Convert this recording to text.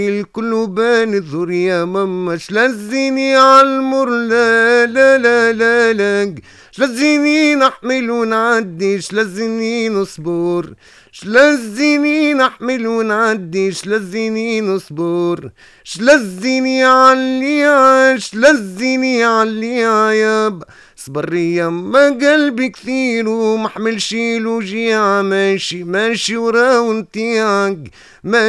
الكل بان الذر يا ماما شلزيني عالمر لا لا لا لا لا شلزيني نحمل ونعدي شلزيني نصبر شلزيني نحمل ونعدي شلزيني نصبر شلزيني علي شلزيني علي ياب صبر يما قلبي كثير ومحمل شيل وجيع ماشي ماشي ورا وانتياق